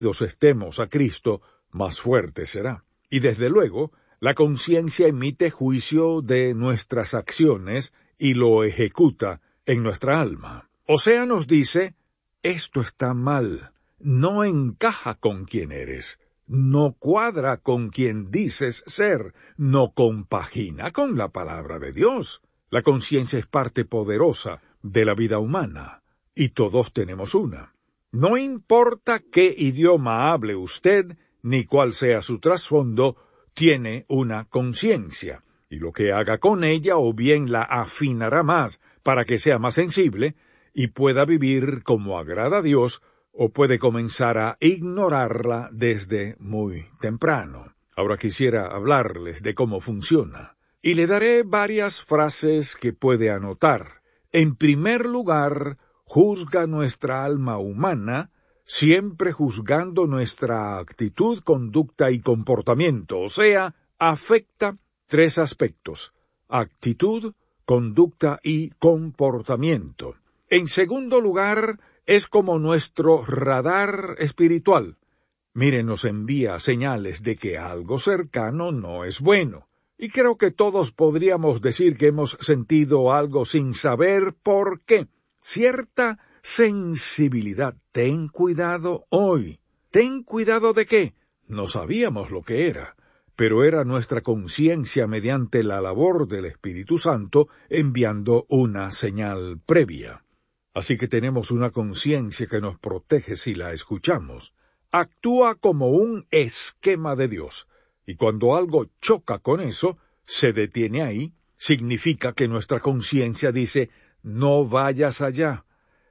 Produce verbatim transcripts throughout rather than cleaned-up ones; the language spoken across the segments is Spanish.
estemos a Cristo, más fuerte será. Y desde luego, la conciencia emite juicio de nuestras acciones y lo ejecuta en nuestra alma. O sea, nos dice, esto está mal, no encaja con quien eres, no cuadra con quien dices ser, no compagina con la palabra de Dios. La conciencia es parte poderosa de la vida humana, y todos tenemos una. No importa qué idioma hable usted, ni cuál sea su trasfondo, tiene una conciencia, y lo que haga con ella o bien la afinará más para que sea más sensible, y pueda vivir como agrada a Dios, o puede comenzar a ignorarla desde muy temprano. Ahora quisiera hablarles de cómo funciona, y le daré varias frases que puede anotar. En primer lugar, juzga nuestra alma humana, siempre juzgando nuestra actitud, conducta y comportamiento, o sea, afecta tres aspectos: actitud, conducta y comportamiento. En segundo lugar, es como nuestro radar espiritual. Mire, nos envía señales de que algo cercano no es bueno. Y creo que todos podríamos decir que hemos sentido algo sin saber por qué. Cierta sensibilidad. Ten cuidado hoy. ¿Ten cuidado de qué? No sabíamos lo que era, pero era nuestra conciencia mediante la labor del Espíritu Santo enviando una señal previa. Así que tenemos una conciencia que nos protege si la escuchamos. Actúa como un esquema de Dios, y cuando algo choca con eso, se detiene ahí, significa que nuestra conciencia dice, no vayas allá,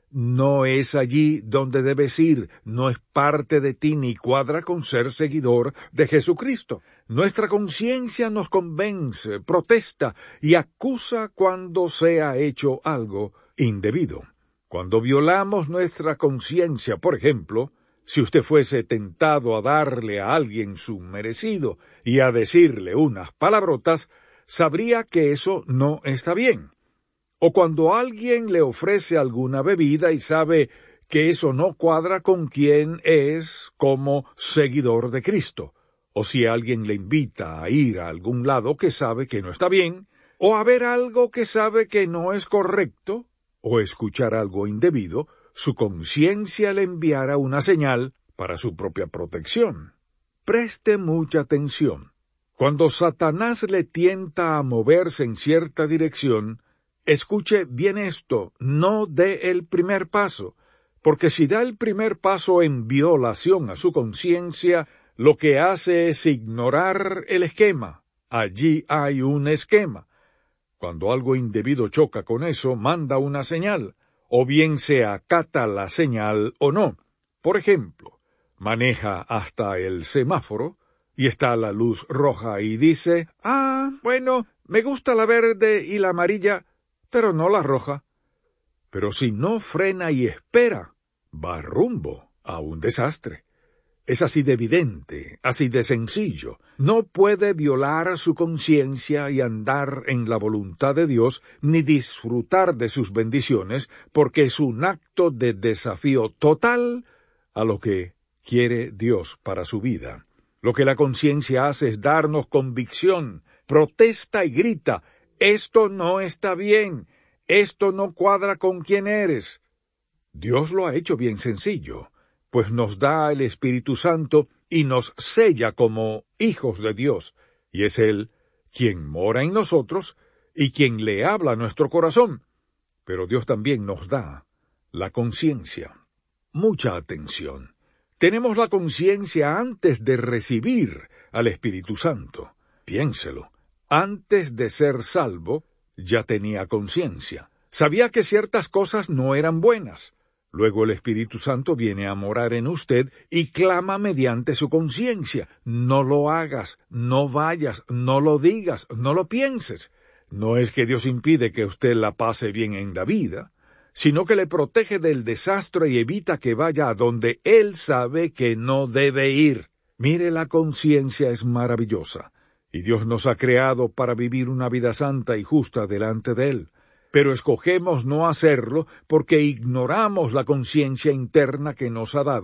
no es allí donde debes ir, no es parte de ti ni cuadra con ser seguidor de Jesucristo. Nuestra conciencia nos convence, protesta y acusa cuando se ha hecho algo indebido. Cuando violamos nuestra conciencia, por ejemplo, si usted fuese tentado a darle a alguien su merecido y a decirle unas palabrotas, sabría que eso no está bien. O cuando alguien le ofrece alguna bebida y sabe que eso no cuadra con quien es como seguidor de Cristo. O si alguien le invita a ir a algún lado que sabe que no está bien, o a ver algo que sabe que no es correcto, o escuchar algo indebido, su conciencia le enviará una señal para su propia protección. Preste mucha atención. Cuando Satanás le tienta a moverse en cierta dirección, escuche bien esto, no dé el primer paso, porque si da el primer paso en violación a su conciencia, lo que hace es ignorar el esquema. Allí hay un esquema. Cuando algo indebido choca con eso, manda una señal, o bien se acata la señal o no. Por ejemplo, maneja hasta el semáforo, y está la luz roja y dice, ah, bueno, me gusta la verde y la amarilla, pero no la roja. Pero si no frena y espera, va rumbo a un desastre. Es así de evidente, así de sencillo. No puede violar su conciencia y andar en la voluntad de Dios, ni disfrutar de sus bendiciones, porque es un acto de desafío total a lo que quiere Dios para su vida. Lo que la conciencia hace es darnos convicción, protesta y grita, esto no está bien, esto no cuadra con quién eres. Dios lo ha hecho bien sencillo, pues nos da el Espíritu Santo y nos sella como hijos de Dios, y es Él quien mora en nosotros y quien le habla a nuestro corazón. Pero Dios también nos da la conciencia. Mucha atención. Tenemos la conciencia antes de recibir al Espíritu Santo. Piénselo. Antes de ser salvo, ya tenía conciencia. Sabía que ciertas cosas no eran buenas. Luego el Espíritu Santo viene a morar en usted y clama mediante su conciencia. No lo hagas, no vayas, no lo digas, no lo pienses. No es que Dios impide que usted la pase bien en la vida, sino que le protege del desastre y evita que vaya a donde Él sabe que no debe ir. Mire, la conciencia es maravillosa, y Dios nos ha creado para vivir una vida santa y justa delante de Él. Pero escogemos no hacerlo porque ignoramos la conciencia interna que nos ha dado,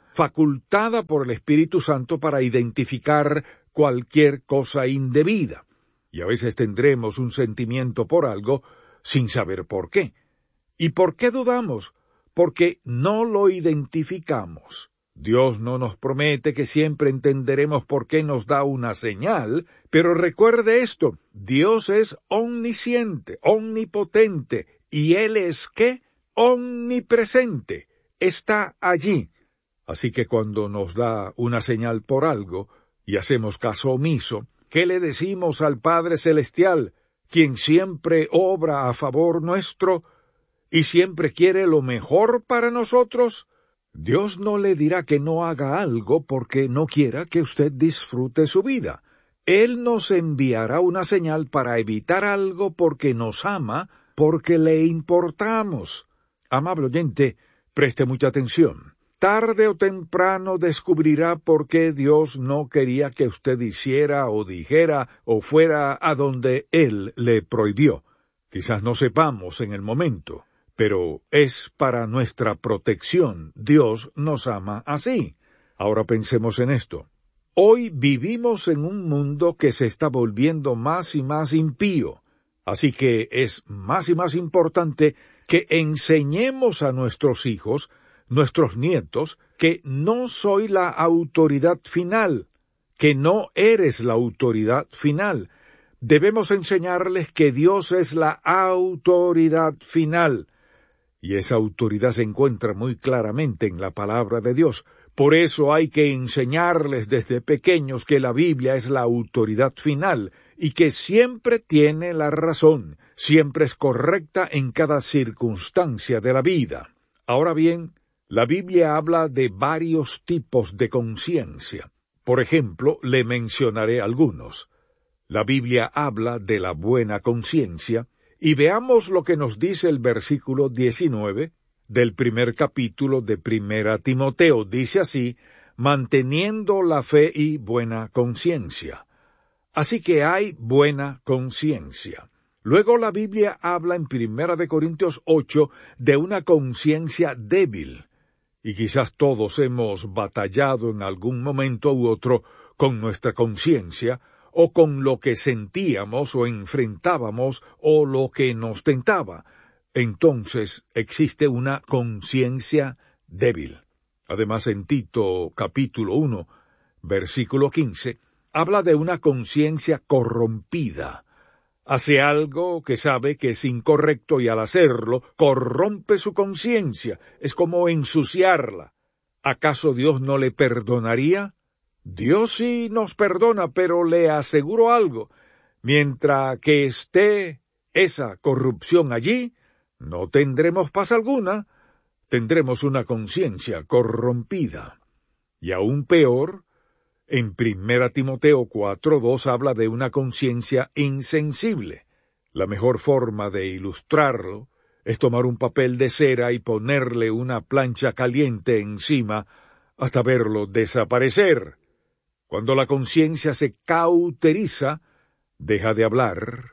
facultada por el Espíritu Santo para identificar cualquier cosa indebida. Y a veces tendremos un sentimiento por algo sin saber por qué. ¿Y por qué dudamos? Porque no lo identificamos. Dios no nos promete que siempre entenderemos por qué nos da una señal, pero recuerde esto, Dios es omnisciente, omnipotente, y Él es ¿qué? Omnipresente, está allí. Así que cuando nos da una señal por algo, y hacemos caso omiso, ¿qué le decimos al Padre Celestial, quien siempre obra a favor nuestro y siempre quiere lo mejor para nosotros? Dios no le dirá que no haga algo porque no quiera que usted disfrute su vida. Él nos enviará una señal para evitar algo porque nos ama, porque le importamos. Amable oyente, preste mucha atención. Tarde o temprano descubrirá por qué Dios no quería que usted hiciera o dijera o fuera a donde Él le prohibió. Quizás no sepamos en el momento, pero es para nuestra protección. Dios nos ama así. Ahora pensemos en esto. Hoy vivimos en un mundo que se está volviendo más y más impío, así que es más y más importante que enseñemos a nuestros hijos, nuestros nietos, que no soy la autoridad final, que no eres la autoridad final. Debemos enseñarles que Dios es la autoridad final. Y esa autoridad se encuentra muy claramente en la palabra de Dios. Por eso hay que enseñarles desde pequeños que la Biblia es la autoridad final y que siempre tiene la razón, siempre es correcta en cada circunstancia de la vida. Ahora bien, la Biblia habla de varios tipos de conciencia. Por ejemplo, le mencionaré algunos. La Biblia habla de la buena conciencia, y veamos lo que nos dice el versículo diecinueve del primer capítulo de Primera Timoteo. Dice así, manteniendo la fe y buena conciencia. Así que hay buena conciencia. Luego la Biblia habla en Primera de Corintios ocho de una conciencia débil. Y quizás todos hemos batallado en algún momento u otro con nuestra conciencia, o con lo que sentíamos o enfrentábamos o lo que nos tentaba. Entonces existe una conciencia débil. Además, en Tito capítulo uno, versículo quince, habla de una conciencia corrompida. Hace algo que sabe que es incorrecto y al hacerlo corrompe su conciencia. Es como ensuciarla. ¿Acaso Dios no le perdonaría? Dios sí nos perdona, pero le aseguro algo. Mientras que esté esa corrupción allí, no tendremos paz alguna. Tendremos una conciencia corrompida. Y aún peor, en Primera Timoteo cuatro dos habla de una conciencia insensible. La mejor forma de ilustrarlo es tomar un papel de cera y ponerle una plancha caliente encima hasta verlo desaparecer. Cuando la conciencia se cauteriza, deja de hablar,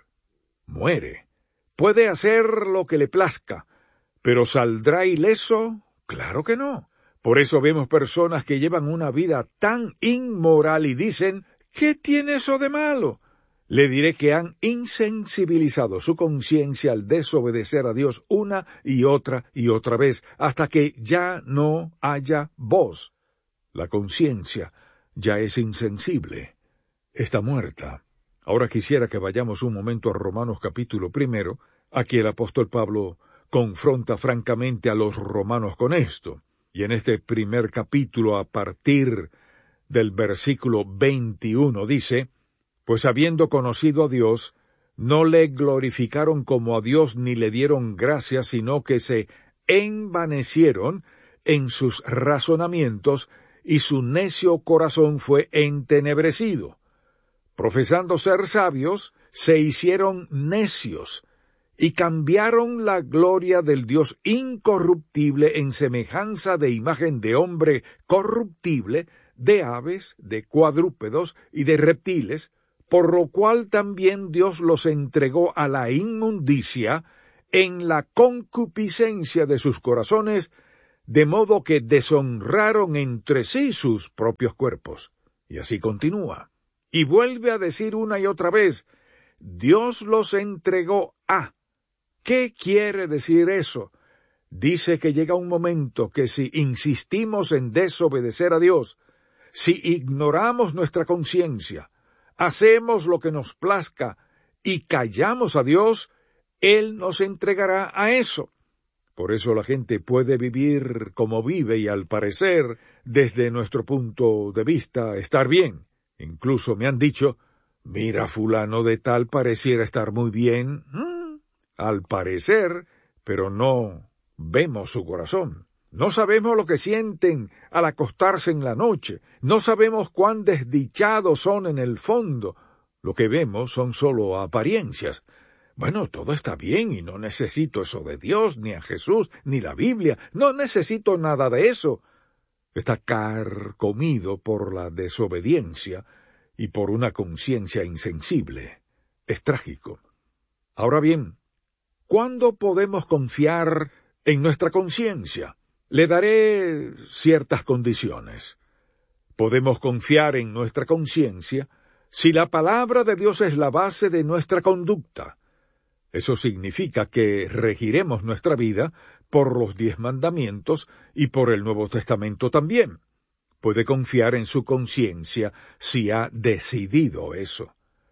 muere. Puede hacer lo que le plazca, pero ¿saldrá ileso? Claro que no. Por eso vemos personas que llevan una vida tan inmoral y dicen, ¿qué tiene eso de malo? Le diré que han insensibilizado su conciencia al desobedecer a Dios una y otra y otra vez, hasta que ya no haya voz. La conciencia ya es insensible, está muerta. Ahora quisiera que vayamos un momento a Romanos capítulo primero. Aquí el apóstol Pablo confronta francamente a los romanos con esto. Y en este primer capítulo, a partir del versículo veintiuno, dice, pues habiendo conocido a Dios, no le glorificaron como a Dios ni le dieron gracias, sino que se envanecieron en sus razonamientos, y su necio corazón fue entenebrecido. Profesando ser sabios, se hicieron necios, y cambiaron la gloria del Dios incorruptible en semejanza de imagen de hombre corruptible, de aves, de cuadrúpedos y de reptiles, por lo cual también Dios los entregó a la inmundicia en la concupiscencia de sus corazones, de modo que deshonraron entre sí sus propios cuerpos. Y así continúa. Y vuelve a decir una y otra vez, Dios los entregó a. ¿Qué quiere decir eso? Dice que llega un momento que si insistimos en desobedecer a Dios, si ignoramos nuestra conciencia, hacemos lo que nos plazca y callamos a Dios, Él nos entregará a eso. Por eso la gente puede vivir como vive y al parecer, desde nuestro punto de vista, estar bien. Incluso me han dicho, mira, fulano de tal pareciera estar muy bien. Mm, al parecer, pero no vemos su corazón. No sabemos lo que sienten al acostarse en la noche. No sabemos cuán desdichados son en el fondo. Lo que vemos son solo apariencias. Bueno, todo está bien y no necesito eso de Dios, ni a Jesús, ni la Biblia. No necesito nada de eso. Está carcomido por la desobediencia y por una conciencia insensible. Es trágico. Ahora bien, ¿cuándo podemos confiar en nuestra conciencia? Le daré ciertas condiciones. Podemos confiar en nuestra conciencia si la palabra de Dios es la base de nuestra conducta. Eso significa que regiremos nuestra vida por los diez mandamientos y por el Nuevo Testamento también. Puede confiar en su conciencia si ha decidido eso.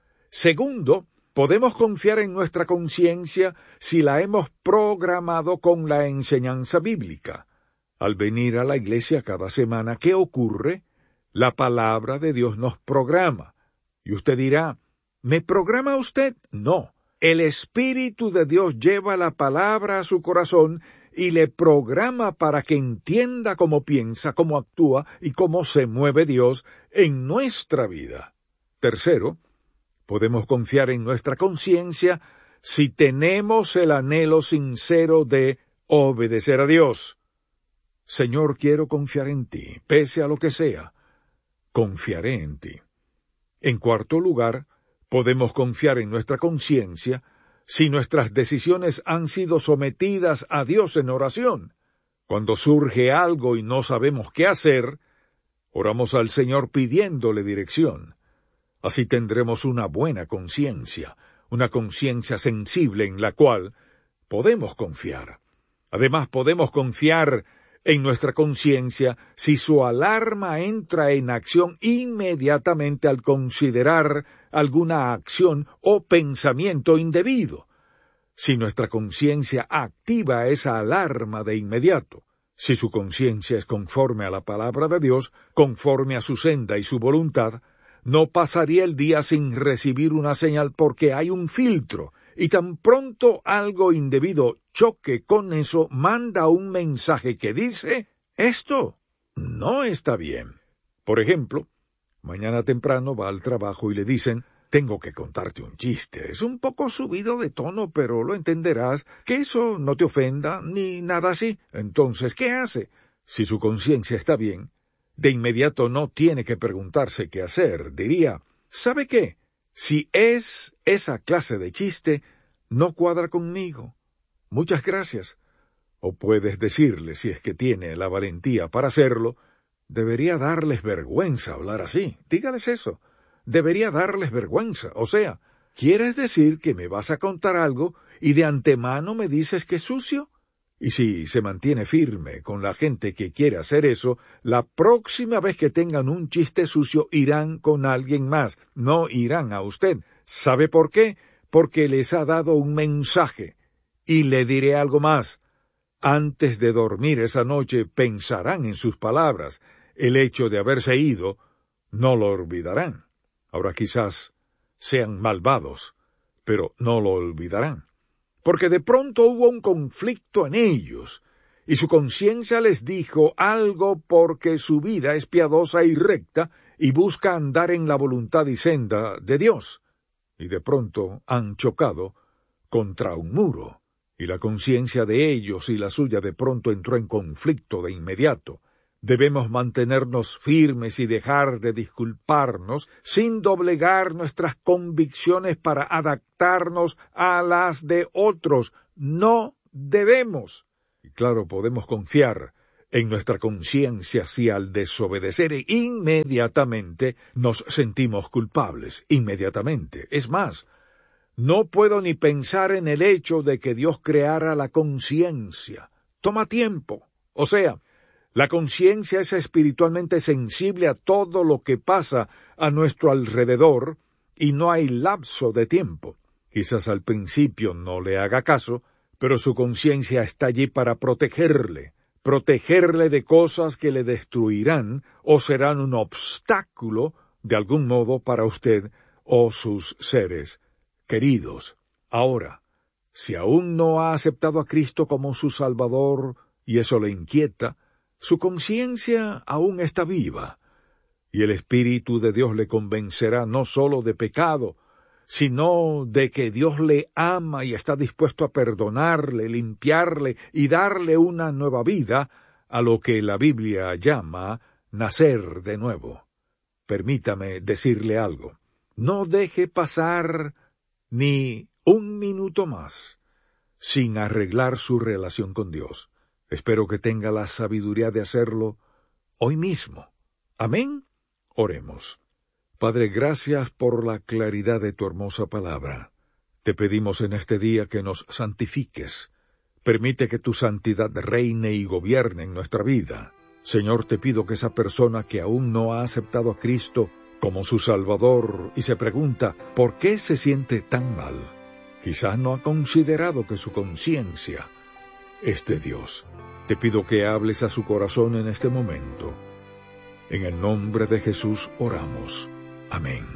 Segundo, podemos confiar en nuestra conciencia si la hemos programado con la enseñanza bíblica. Al venir a la iglesia cada semana, ¿qué ocurre? La palabra de Dios nos programa. Y usted dirá, ¿me programa usted? No. El Espíritu de Dios lleva la palabra a su corazón y le programa para que entienda cómo piensa, cómo actúa y cómo se mueve Dios en nuestra vida. Tercero, podemos confiar en nuestra conciencia si tenemos el anhelo sincero de obedecer a Dios. Señor, quiero confiar en ti, pese a lo que sea. Confiaré en ti. En cuarto lugar, podemos confiar en nuestra conciencia si nuestras decisiones han sido sometidas a Dios en oración. Cuando surge algo y no sabemos qué hacer, oramos al Señor pidiéndole dirección. Así tendremos una buena conciencia, una conciencia sensible en la cual podemos confiar. Además, podemos confiar en nuestra conciencia si su alarma entra en acción inmediatamente al considerar alguna acción o pensamiento indebido. Si nuestra conciencia activa esa alarma de inmediato, si su conciencia es conforme a la palabra de Dios, conforme a su senda y su voluntad, no pasaría el día sin recibir una señal porque hay un filtro, y tan pronto algo indebido choque con eso, manda un mensaje que dice, esto no está bien. Por ejemplo, mañana temprano va al trabajo y le dicen, tengo que contarte un chiste. Es un poco subido de tono, pero lo entenderás, que eso no te ofenda, ni nada así. Entonces, ¿qué hace? Si su conciencia está bien, de inmediato no tiene que preguntarse qué hacer. Diría, ¿sabe qué? Si es esa clase de chiste, no cuadra conmigo. Muchas gracias. O puedes decirle, si es que tiene la valentía para hacerlo, debería darles vergüenza hablar así. Dígales eso. Debería darles vergüenza. O sea, ¿quieres decir que me vas a contar algo y de antemano me dices que es sucio? Y si se mantiene firme con la gente que quiere hacer eso, la próxima vez que tengan un chiste sucio irán con alguien más, no irán a usted. ¿Sabe por qué? Porque les ha dado un mensaje. Y le diré algo más. Antes de dormir esa noche pensarán en sus palabras. El hecho de haberse ido no lo olvidarán. Ahora quizás sean malvados, pero no lo olvidarán. Porque de pronto hubo un conflicto en ellos, y su conciencia les dijo algo porque su vida es piadosa y recta, y busca andar en la voluntad y senda de Dios. Y de pronto han chocado contra un muro, y la conciencia de ellos y la suya de pronto entró en conflicto de inmediato. Debemos mantenernos firmes y dejar de disculparnos sin doblegar nuestras convicciones para adaptarnos a las de otros. No debemos. Y claro, podemos confiar en nuestra conciencia si al desobedecer inmediatamente nos sentimos culpables, inmediatamente. Es más, no puedo ni pensar en el hecho de que Dios creara la conciencia. Toma tiempo. O sea, la conciencia es espiritualmente sensible a todo lo que pasa a nuestro alrededor y no hay lapso de tiempo. Quizás al principio no le haga caso, pero su conciencia está allí para protegerle, protegerle de cosas que le destruirán o serán un obstáculo de algún modo para usted o sus seres queridos. Ahora, si aún no ha aceptado a Cristo como su Salvador y eso le inquieta, su conciencia aún está viva, y el Espíritu de Dios le convencerá no solo de pecado, sino de que Dios le ama y está dispuesto a perdonarle, limpiarle y darle una nueva vida, a lo que la Biblia llama nacer de nuevo. Permítame decirle algo. No deje pasar ni un minuto más sin arreglar su relación con Dios. Espero que tenga la sabiduría de hacerlo hoy mismo. Amén. Oremos. Padre, gracias por la claridad de tu hermosa palabra. Te pedimos en este día que nos santifiques. Permite que tu santidad reine y gobierne en nuestra vida. Señor, te pido que esa persona que aún no ha aceptado a Cristo como su Salvador y se pregunta ¿por qué se siente tan mal? Quizás no ha considerado que su conciencia es de Dios. Te pido que hables a su corazón en este momento. En el nombre de Jesús oramos. Amén.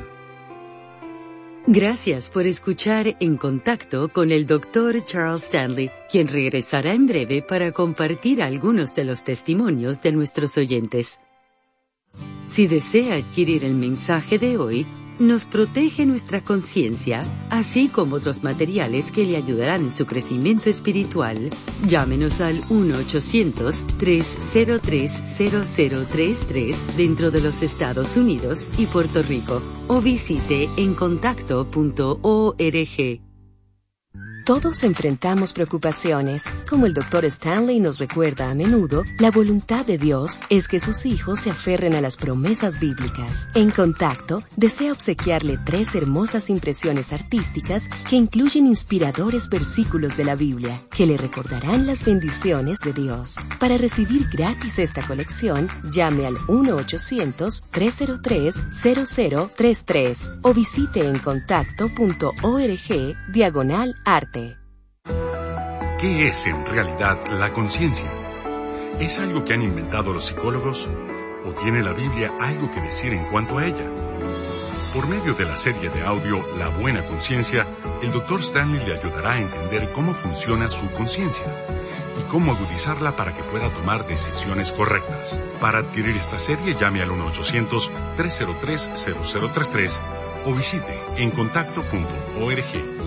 Gracias por escuchar En Contacto con el doctor Charles Stanley, quien regresará en breve para compartir algunos de los testimonios de nuestros oyentes. Si desea adquirir el mensaje de hoy, nos protege nuestra conciencia, así como otros materiales que le ayudarán en su crecimiento espiritual. Llámenos al uno ochocientos, tres cero tres, cero cero tres tres dentro de los Estados Unidos y Puerto Rico, o visite en contacto punto org. Todos enfrentamos preocupaciones. Como el doctor Stanley nos recuerda a menudo, la voluntad de Dios es que sus hijos se aferren a las promesas bíblicas. En Contacto, desea obsequiarle tres hermosas impresiones artísticas que incluyen inspiradores versículos de la Biblia, que le recordarán las bendiciones de Dios. Para recibir gratis esta colección, llame al uno ochocientos, tres cero tres, cero cero tres tres o visite en contacto punto org diagonal arte. ¿Qué es en realidad la conciencia? ¿Es algo que han inventado los psicólogos? ¿O tiene la Biblia algo que decir en cuanto a ella? Por medio de la serie de audio La Buena Conciencia, el doctor Stanley le ayudará a entender cómo funciona su conciencia y cómo agudizarla para que pueda tomar decisiones correctas. Para adquirir esta serie, llame al uno ochocientos, tres cero tres, cero cero tres tres o visite en contacto punto org.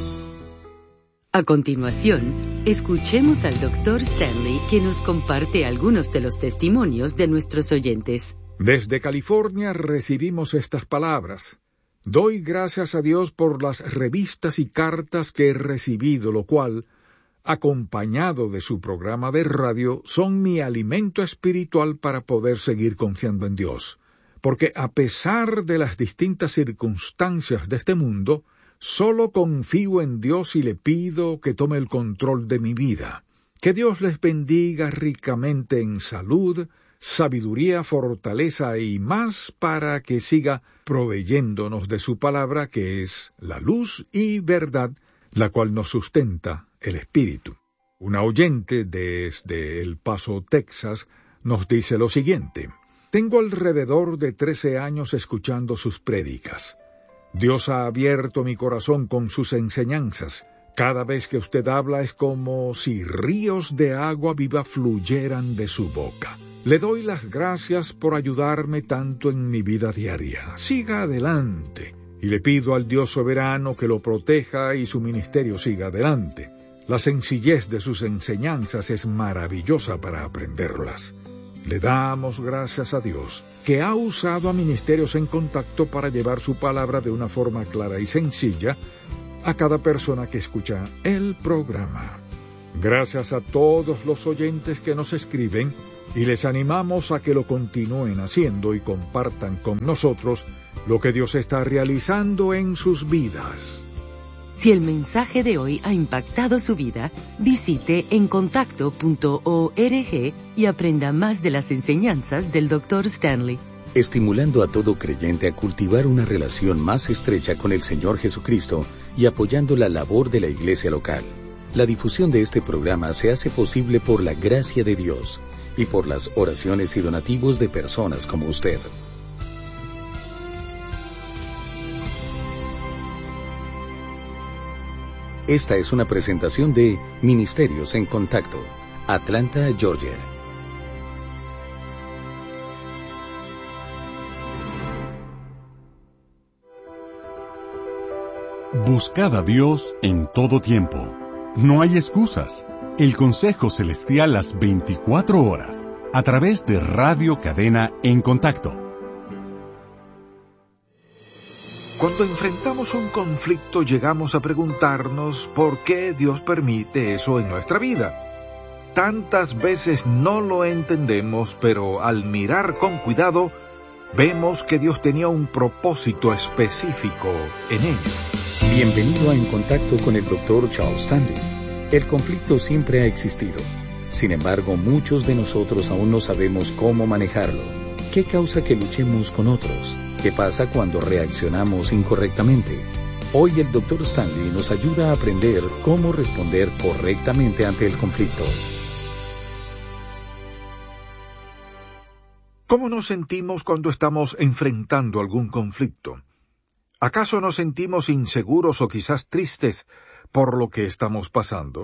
A continuación, escuchemos al doctor Stanley que nos comparte algunos de los testimonios de nuestros oyentes. Desde California recibimos estas palabras. Doy gracias a Dios por las revistas y cartas que he recibido, lo cual, acompañado de su programa de radio, son mi alimento espiritual para poder seguir confiando en Dios. Porque a pesar de las distintas circunstancias de este mundo, solo confío en Dios y le pido que tome el control de mi vida. Que Dios les bendiga ricamente en salud, sabiduría, fortaleza y más para que siga proveyéndonos de su palabra, que es la luz y verdad, la cual nos sustenta el espíritu. Una oyente desde El Paso, Texas, nos dice lo siguiente. Tengo alrededor de trece años escuchando sus prédicas. Dios ha abierto mi corazón con sus enseñanzas. Cada vez que usted habla es como si ríos de agua viva fluyeran de su boca. Le doy las gracias por ayudarme tanto en mi vida diaria. Siga adelante. Y le pido al Dios soberano que lo proteja y su ministerio siga adelante. La sencillez de sus enseñanzas es maravillosa para aprenderlas. Le damos gracias a Dios, que ha usado a Ministerios en Contacto para llevar su palabra de una forma clara y sencilla a cada persona que escucha el programa. Gracias a todos los oyentes que nos escriben y les animamos a que lo continúen haciendo y compartan con nosotros lo que Dios está realizando en sus vidas. Si el mensaje de hoy ha impactado su vida, visite encontacto punto org y aprenda más de las enseñanzas del doctor Stanley. Estimulando a todo creyente a cultivar una relación más estrecha con el Señor Jesucristo y apoyando la labor de la iglesia local. La difusión de este programa se hace posible por la gracia de Dios y por las oraciones y donativos de personas como usted. Esta es una presentación de Ministerios en Contacto, Atlanta, Georgia. Buscad a Dios en todo tiempo. No hay excusas. El Consejo Celestial las veinticuatro horas, a través de Radio Cadena en Contacto. Cuando enfrentamos un conflicto llegamos a preguntarnos por qué Dios permite eso en nuestra vida. Tantas veces no lo entendemos, pero al mirar con cuidado, vemos que Dios tenía un propósito específico en ello. Bienvenido a En Contacto con el doctor Charles Stanley. El conflicto siempre ha existido. Sin embargo, muchos de nosotros aún no sabemos cómo manejarlo. ¿Qué causa que luchemos con otros? ¿Qué pasa cuando reaccionamos incorrectamente? Hoy el doctor Stanley nos ayuda a aprender cómo responder correctamente ante el conflicto. ¿Cómo nos sentimos cuando estamos enfrentando algún conflicto? ¿Acaso nos sentimos inseguros o quizás tristes por lo que estamos pasando?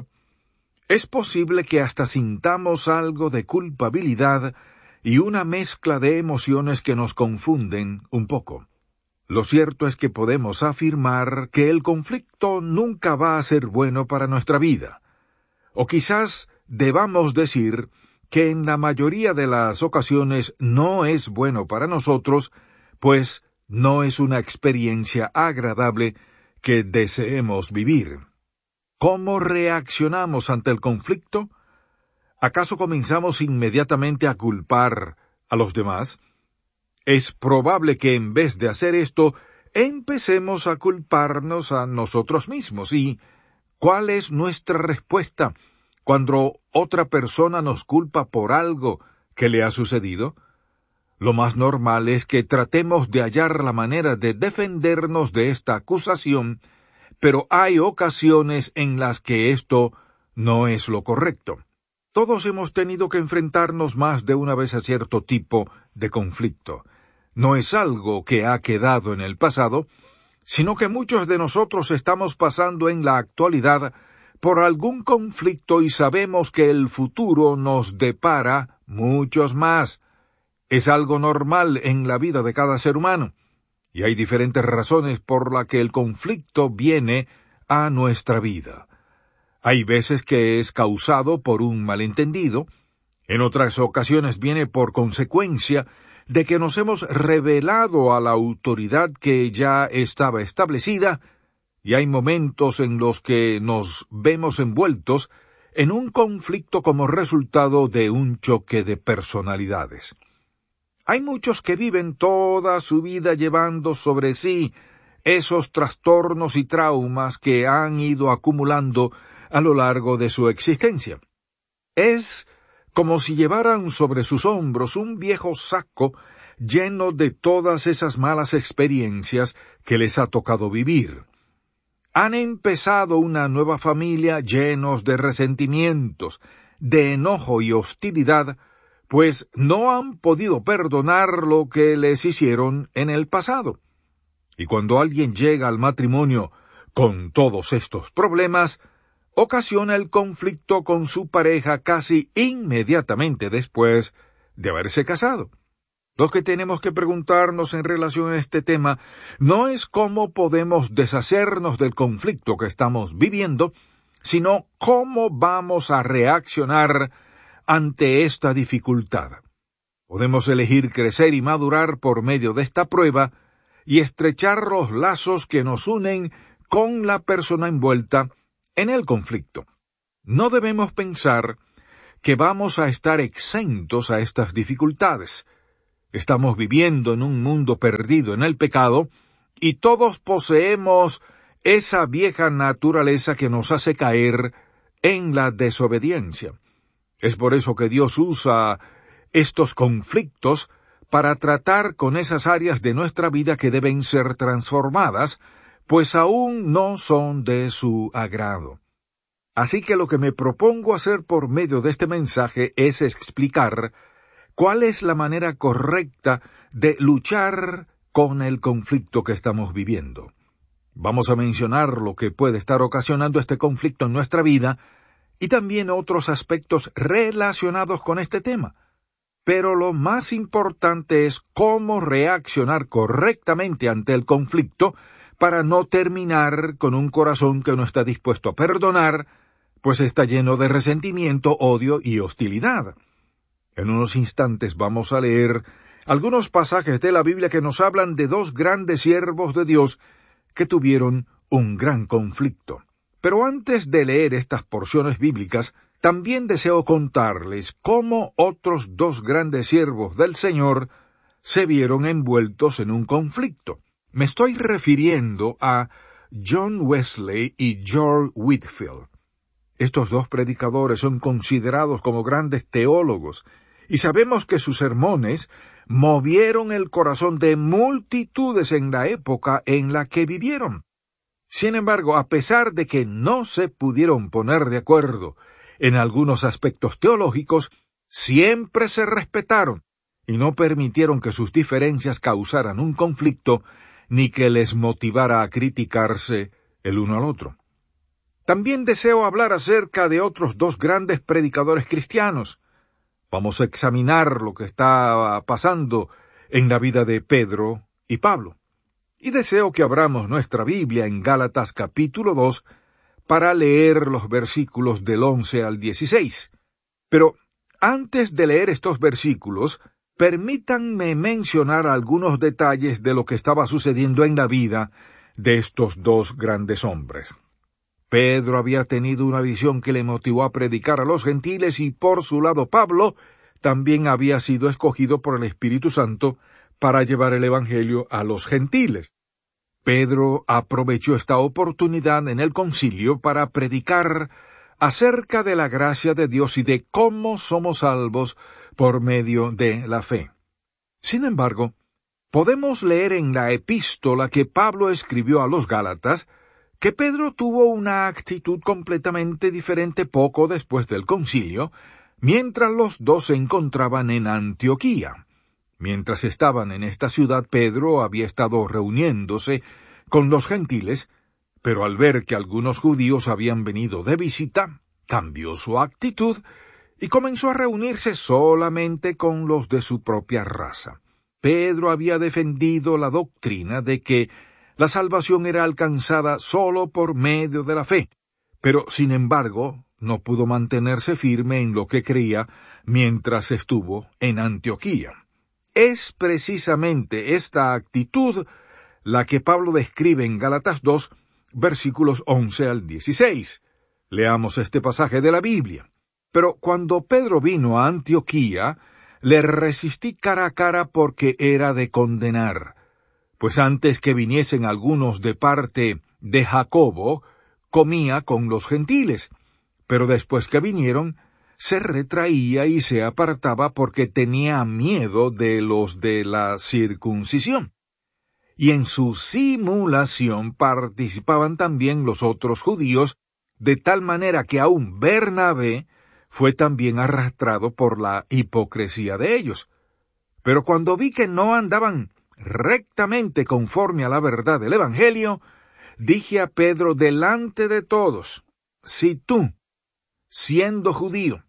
Es posible que hasta sintamos algo de culpabilidad y una mezcla de emociones que nos confunden un poco. Lo cierto es que podemos afirmar que el conflicto nunca va a ser bueno para nuestra vida. O quizás debamos decir que en la mayoría de las ocasiones no es bueno para nosotros, pues no es una experiencia agradable que deseemos vivir. ¿Cómo reaccionamos ante el conflicto? ¿Acaso comenzamos inmediatamente a culpar a los demás? Es probable que en vez de hacer esto, empecemos a culparnos a nosotros mismos. ¿Y cuál es nuestra respuesta cuando otra persona nos culpa por algo que le ha sucedido? Lo más normal es que tratemos de hallar la manera de defendernos de esta acusación, pero hay ocasiones en las que esto no es lo correcto. Todos hemos tenido que enfrentarnos más de una vez a cierto tipo de conflicto. No es algo que ha quedado en el pasado, sino que muchos de nosotros estamos pasando en la actualidad por algún conflicto y sabemos que el futuro nos depara muchos más. Es algo normal en la vida de cada ser humano, y hay diferentes razones por las que el conflicto viene a nuestra vida. Hay veces que es causado por un malentendido, en otras ocasiones viene por consecuencia de que nos hemos rebelado a la autoridad que ya estaba establecida, y hay momentos en los que nos vemos envueltos en un conflicto como resultado de un choque de personalidades. Hay muchos que viven toda su vida llevando sobre sí esos trastornos y traumas que han ido acumulando a lo largo de su existencia. Es como si llevaran sobre sus hombros un viejo saco lleno de todas esas malas experiencias que les ha tocado vivir. Han empezado una nueva familia llenos de resentimientos, de enojo y hostilidad, pues no han podido perdonar lo que les hicieron en el pasado. Y cuando alguien llega al matrimonio con todos estos problemas, ocasiona el conflicto con su pareja casi inmediatamente después de haberse casado. Lo que tenemos que preguntarnos en relación a este tema no es cómo podemos deshacernos del conflicto que estamos viviendo, sino cómo vamos a reaccionar ante esta dificultad. Podemos elegir crecer y madurar por medio de esta prueba y estrechar los lazos que nos unen con la persona envuelta en el conflicto. No debemos pensar que vamos a estar exentos a estas dificultades. Estamos viviendo en un mundo perdido en el pecado, y todos poseemos esa vieja naturaleza que nos hace caer en la desobediencia. Es por eso que Dios usa estos conflictos para tratar con esas áreas de nuestra vida que deben ser transformadas, pues aún no son de su agrado. Así que lo que me propongo hacer por medio de este mensaje es explicar cuál es la manera correcta de luchar con el conflicto que estamos viviendo. Vamos a mencionar lo que puede estar ocasionando este conflicto en nuestra vida y también otros aspectos relacionados con este tema. Pero lo más importante es cómo reaccionar correctamente ante el conflicto para no terminar con un corazón que no está dispuesto a perdonar, pues está lleno de resentimiento, odio y hostilidad. En unos instantes vamos a leer algunos pasajes de la Biblia que nos hablan de dos grandes siervos de Dios que tuvieron un gran conflicto. Pero antes de leer estas porciones bíblicas, también deseo contarles cómo otros dos grandes siervos del Señor se vieron envueltos en un conflicto. Me estoy refiriendo a John Wesley y George Whitefield. Estos dos predicadores son considerados como grandes teólogos, y sabemos que sus sermones movieron el corazón de multitudes en la época en la que vivieron. Sin embargo, a pesar de que no se pudieron poner de acuerdo en algunos aspectos teológicos, siempre se respetaron y no permitieron que sus diferencias causaran un conflicto ni que les motivara a criticarse el uno al otro. También deseo hablar acerca de otros dos grandes predicadores cristianos. Vamos a examinar lo que está pasando en la vida de Pedro y Pablo. Y deseo que abramos nuestra Biblia en Gálatas capítulo dos para leer los versículos del once al dieciséis. Pero antes de leer estos versículos, permítanme mencionar algunos detalles de lo que estaba sucediendo en la vida de estos dos grandes hombres. Pedro había tenido una visión que le motivó a predicar a los gentiles y por su lado Pablo también había sido escogido por el Espíritu Santo para llevar el Evangelio a los gentiles. Pedro aprovechó esta oportunidad en el concilio para predicar acerca de la gracia de Dios y de cómo somos salvos por medio de la fe. Sin embargo, podemos leer en la epístola que Pablo escribió a los Gálatas que Pedro tuvo una actitud completamente diferente poco después del concilio, mientras los dos se encontraban en Antioquía. Mientras estaban en esta ciudad, Pedro había estado reuniéndose con los gentiles, pero al ver que algunos judíos habían venido de visita, cambió su actitud y comenzó a reunirse solamente con los de su propia raza. Pedro había defendido la doctrina de que la salvación era alcanzada solo por medio de la fe, pero sin embargo no pudo mantenerse firme en lo que creía mientras estuvo en Antioquía. Es precisamente esta actitud la que Pablo describe en Gálatas dos, versículos once al dieciséis. Leamos este pasaje de la Biblia. Pero cuando Pedro vino a Antioquía, le resistí cara a cara porque era de condenar. Pues antes que viniesen algunos de parte de Jacobo, comía con los gentiles, pero después que vinieron, se retraía y se apartaba porque tenía miedo de los de la circuncisión. Y en su simulación participaban también los otros judíos, de tal manera que aún Bernabé fue también arrastrado por la hipocresía de ellos. Pero cuando vi que no andaban rectamente conforme a la verdad del Evangelio, dije a Pedro delante de todos: si tú, siendo judío,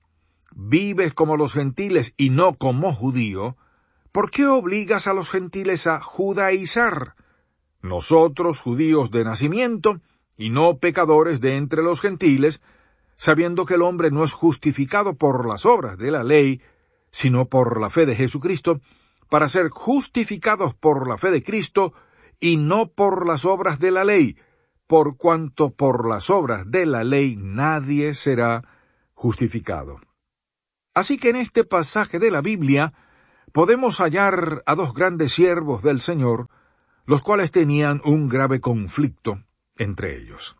vives como los gentiles y no como judío, ¿por qué obligas a los gentiles a judaizar? Nosotros, judíos de nacimiento, y no pecadores de entre los gentiles, sabiendo que el hombre no es justificado por las obras de la ley, sino por la fe de Jesucristo, para ser justificados por la fe de Cristo, y no por las obras de la ley, por cuanto por las obras de la ley nadie será justificado. Así que en este pasaje de la Biblia podemos hallar a dos grandes siervos del Señor, los cuales tenían un grave conflicto entre ellos.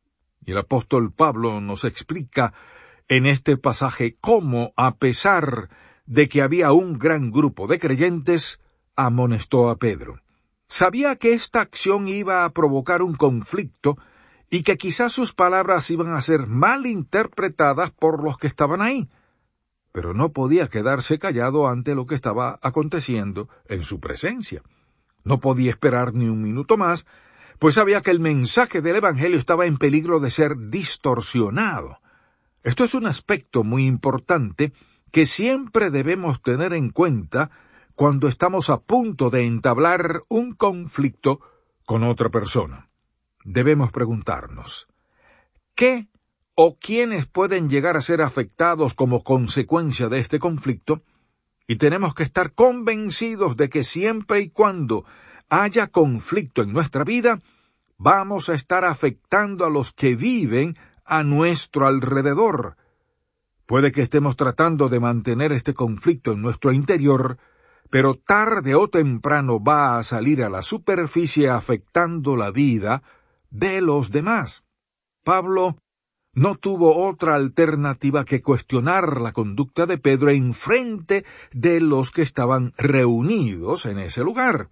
Y el apóstol Pablo nos explica en este pasaje cómo, a pesar de que había un gran grupo de creyentes, amonestó a Pedro. Sabía que esta acción iba a provocar un conflicto y que quizás sus palabras iban a ser mal interpretadas por los que estaban ahí, pero no podía quedarse callado ante lo que estaba aconteciendo en su presencia. No podía esperar ni un minuto más, pues sabía que el mensaje del Evangelio estaba en peligro de ser distorsionado. Esto es un aspecto muy importante que siempre debemos tener en cuenta cuando estamos a punto de entablar un conflicto con otra persona. Debemos preguntarnos, ¿qué o quiénes pueden llegar a ser afectados como consecuencia de este conflicto? Y tenemos que estar convencidos de que siempre y cuando haya conflicto en nuestra vida, vamos a estar afectando a los que viven a nuestro alrededor. Puede que estemos tratando de mantener este conflicto en nuestro interior, pero tarde o temprano va a salir a la superficie afectando la vida de los demás. Pablo no tuvo otra alternativa que cuestionar la conducta de Pedro en frente de los que estaban reunidos en ese lugar.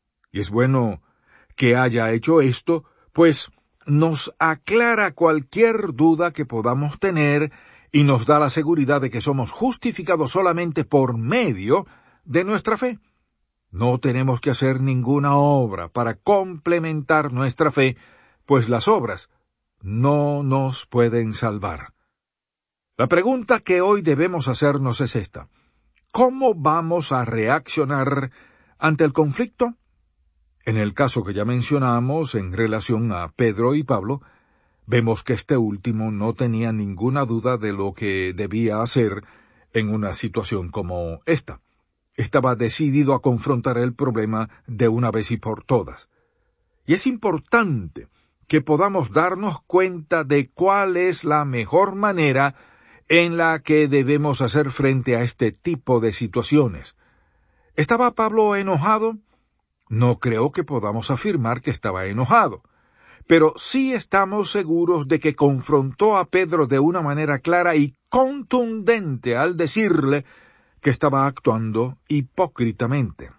Y es bueno que haya hecho esto, pues nos aclara cualquier duda que podamos tener y nos da la seguridad de que somos justificados solamente por medio de nuestra fe. No tenemos que hacer ninguna obra para complementar nuestra fe, pues las obras no nos pueden salvar. La pregunta que hoy debemos hacernos es esta: ¿cómo vamos a reaccionar ante el conflicto? En el caso que ya mencionamos en relación a Pedro y Pablo, vemos que este último no tenía ninguna duda de lo que debía hacer en una situación como esta. Estaba decidido a confrontar el problema de una vez y por todas. Y es importante que podamos darnos cuenta de cuál es la mejor manera en la que debemos hacer frente a este tipo de situaciones. ¿Estaba Pablo enojado? No creo que podamos afirmar que estaba enojado, pero sí estamos seguros de que confrontó a Pedro de una manera clara y contundente al decirle que estaba actuando hipócritamente.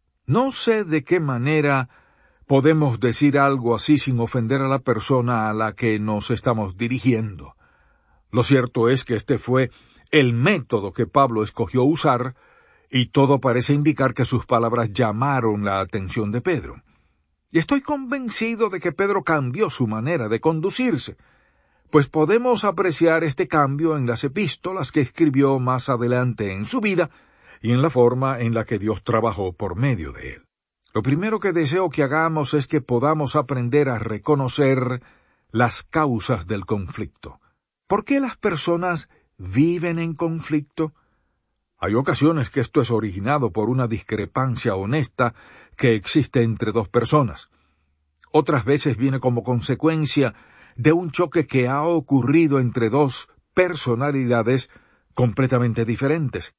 No sé de qué manera podemos decir algo así sin ofender a la persona a la que nos estamos dirigiendo. Lo cierto es que este fue el método que Pablo escogió usar, y todo parece indicar que sus palabras llamaron la atención de Pedro. Y estoy convencido de que Pedro cambió su manera de conducirse, pues podemos apreciar este cambio en las epístolas que escribió más adelante en su vida y en la forma en la que Dios trabajó por medio de él. Lo primero que deseo que hagamos es que podamos aprender a reconocer las causas del conflicto. ¿Por qué las personas viven en conflicto? Hay ocasiones que esto es originado por una discrepancia honesta que existe entre dos personas. Otras veces viene como consecuencia de un choque que ha ocurrido entre dos personalidades completamente diferentes.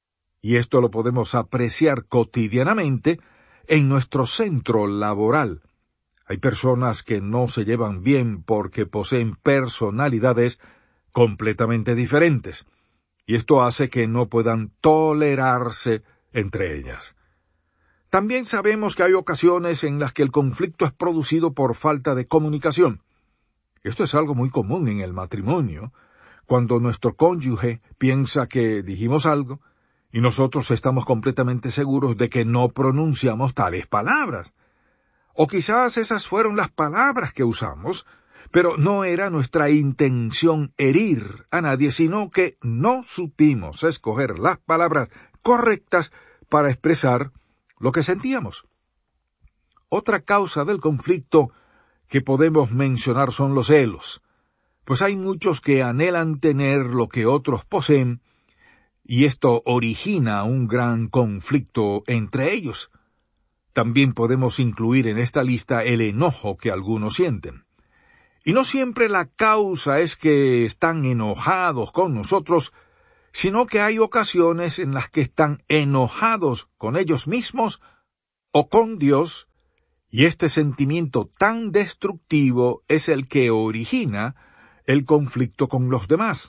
Y esto lo podemos apreciar cotidianamente en nuestro centro laboral. Hay personas que no se llevan bien porque poseen personalidades completamente diferentes, y esto hace que no puedan tolerarse entre ellas. También sabemos que hay ocasiones en las que el conflicto es producido por falta de comunicación. Esto es algo muy común en el matrimonio, cuando nuestro cónyuge piensa que dijimos algo, y nosotros estamos completamente seguros de que no pronunciamos tales palabras. O quizás esas fueron las palabras que usamos, pero no era nuestra intención herir a nadie, sino que no supimos escoger las palabras correctas para expresar lo que sentíamos. Otra causa del conflicto que podemos mencionar son los celos, pues hay muchos que anhelan tener lo que otros poseen, y esto origina un gran conflicto entre ellos. También podemos incluir en esta lista el enojo que algunos sienten. Y no siempre la causa es que están enojados con nosotros, sino que hay ocasiones en las que están enojados con ellos mismos o con Dios, y este sentimiento tan destructivo es el que origina el conflicto con los demás.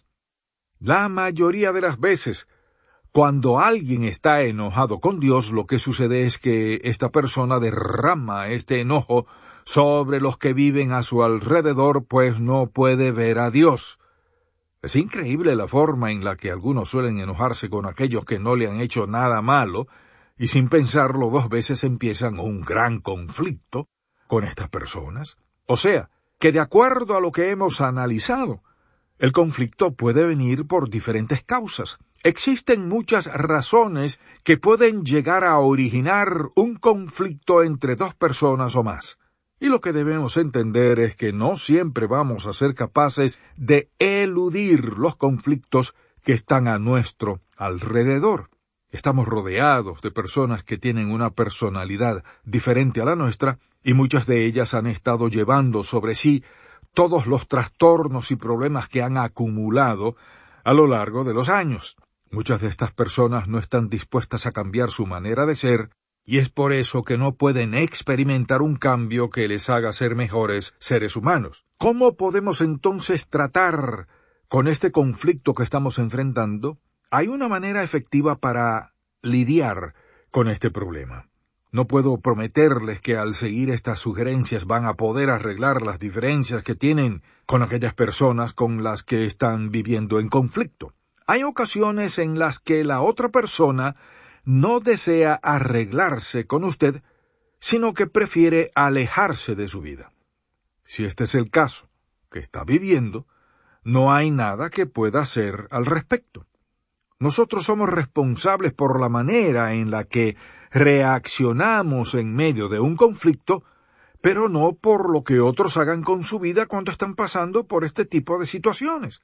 La mayoría de las veces, cuando alguien está enojado con Dios, lo que sucede es que esta persona derrama este enojo sobre los que viven a su alrededor, pues no puede ver a Dios. Es increíble la forma en la que algunos suelen enojarse con aquellos que no le han hecho nada malo, y sin pensarlo dos veces empiezan un gran conflicto con estas personas. O sea, que de acuerdo a lo que hemos analizado, el conflicto puede venir por diferentes causas. Existen muchas razones que pueden llegar a originar un conflicto entre dos personas o más. Y lo que debemos entender es que no siempre vamos a ser capaces de eludir los conflictos que están a nuestro alrededor. Estamos rodeados de personas que tienen una personalidad diferente a la nuestra, y muchas de ellas han estado llevando sobre sí todos los trastornos y problemas que han acumulado a lo largo de los años. Muchas de estas personas no están dispuestas a cambiar su manera de ser, y es por eso que no pueden experimentar un cambio que les haga ser mejores seres humanos. ¿Cómo podemos entonces tratar con este conflicto que estamos enfrentando? Hay una manera efectiva para lidiar con este problema. No puedo prometerles que al seguir estas sugerencias van a poder arreglar las diferencias que tienen con aquellas personas con las que están viviendo en conflicto. Hay ocasiones en las que la otra persona no desea arreglarse con usted, sino que prefiere alejarse de su vida. Si este es el caso que está viviendo, no hay nada que pueda hacer al respecto. Nosotros somos responsables por la manera en la que reaccionamos en medio de un conflicto, pero no por lo que otros hagan con su vida cuando están pasando por este tipo de situaciones.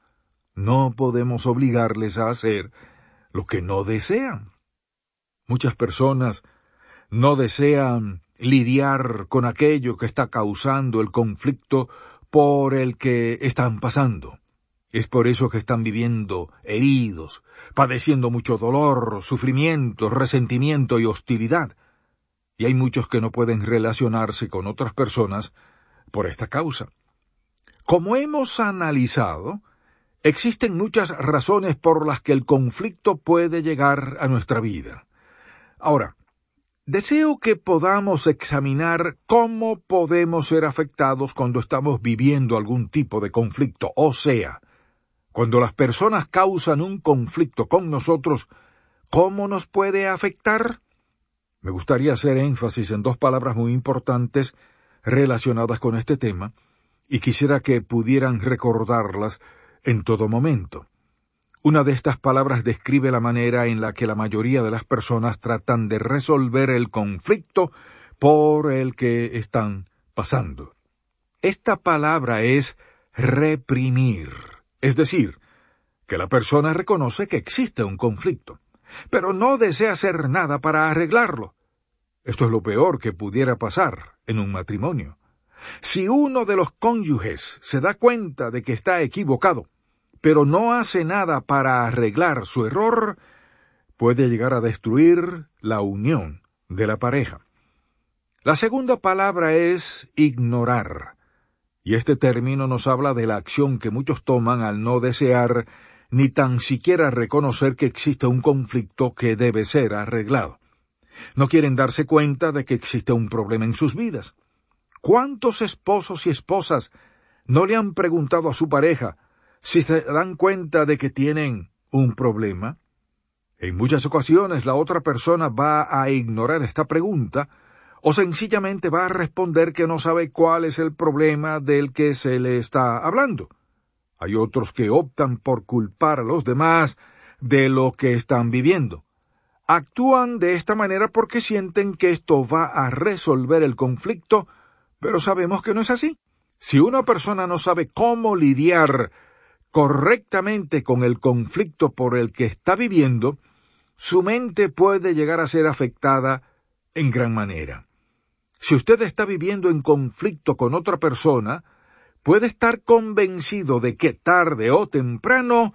No podemos obligarles a hacer lo que no desean. Muchas personas no desean lidiar con aquello que está causando el conflicto por el que están pasando. Es por eso que están viviendo heridos, padeciendo mucho dolor, sufrimiento, resentimiento y hostilidad. Y hay muchos que no pueden relacionarse con otras personas por esta causa. Como hemos analizado, existen muchas razones por las que el conflicto puede llegar a nuestra vida. Ahora, deseo que podamos examinar cómo podemos ser afectados cuando estamos viviendo algún tipo de conflicto, o sea, cuando las personas causan un conflicto con nosotros, ¿cómo nos puede afectar? Me gustaría hacer énfasis en dos palabras muy importantes relacionadas con este tema, y quisiera que pudieran recordarlas en todo momento. Una de estas palabras describe la manera en la que la mayoría de las personas tratan de resolver el conflicto por el que están pasando. Esta palabra es reprimir, es decir, que la persona reconoce que existe un conflicto, pero no desea hacer nada para arreglarlo. Esto es lo peor que pudiera pasar en un matrimonio. Si uno de los cónyuges se da cuenta de que está equivocado, pero no hace nada para arreglar su error, puede llegar a destruir la unión de la pareja. La segunda palabra es ignorar, y este término nos habla de la acción que muchos toman al no desear ni tan siquiera reconocer que existe un conflicto que debe ser arreglado. No quieren darse cuenta de que existe un problema en sus vidas. ¿Cuántos esposos y esposas no le han preguntado a su pareja si se dan cuenta de que tienen un problema? En muchas ocasiones la otra persona va a ignorar esta pregunta o sencillamente va a responder que no sabe cuál es el problema del que se le está hablando. Hay otros que optan por culpar a los demás de lo que están viviendo. Actúan de esta manera porque sienten que esto va a resolver el conflicto, pero sabemos que no es así. Si una persona no sabe cómo lidiar correctamente con el conflicto por el que está viviendo, su mente puede llegar a ser afectada en gran manera. Si usted está viviendo en conflicto con otra persona, puede estar convencido de que tarde o temprano